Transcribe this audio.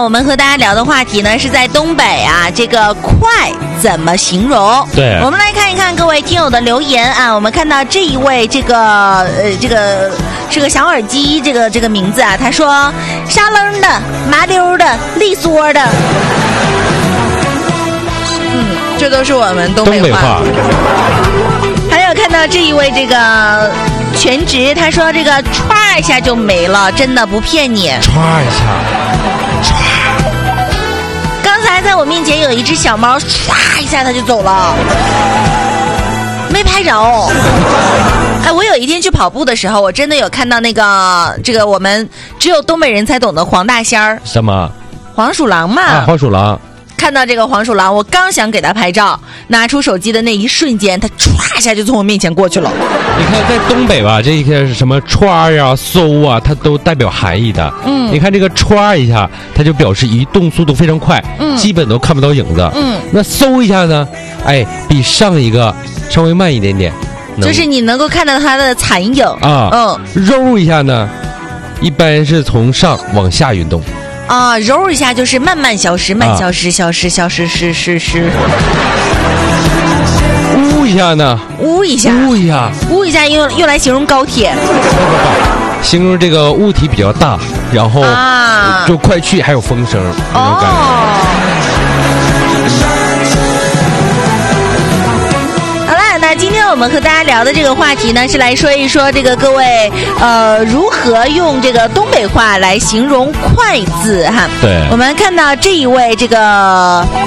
我们和大家聊的话题呢是在东北啊，这个快怎么形容？ 对， 我们来看一看各位听友的留言啊。我们看到这一位这个是个小耳机这个名字啊，他说沙楞的、麻溜的、利索的。这都是我们东北话。还有看到这一位这个全职，他说这个歘一下就没了，真的不骗你。 歘一下，歘。 刚才在我面前有一只小猫，唰一下它就走了，没拍着。哎，我有一天去跑步的时候，我真的有看到这个我们只有东北人才懂的黄大仙儿。 什么？ 黄鼠狼嘛。 啊，黄鼠狼。 看到这个黄鼠狼，我刚想给它拍照，拿出手机的那一瞬间，它歘一下就从我面前过去了。 你看，在东北吧，这些是什么歘啊、嗖啊，它都代表含义的。你看这个歘一下，它就表示移动速度非常快，基本都看不到影子。那嗖一下呢，哎，比上一个稍微慢一点点， 就是你能够看到它的残影啊。揉一下呢，一般是从上往下运动。 啊，揉一下就是慢慢消失，慢消失，消失，消失，失。 呜一下呢？ 呜一下， 呜一下， 呜一下用来形容高铁， 形容这个物体比较大，然后就快去，还有风声那种感觉。 那今天我们和大家聊的这个话题呢，是来说一说这个各位如何用这个东北话来形容快字哈。 对， 我们看到这一位这个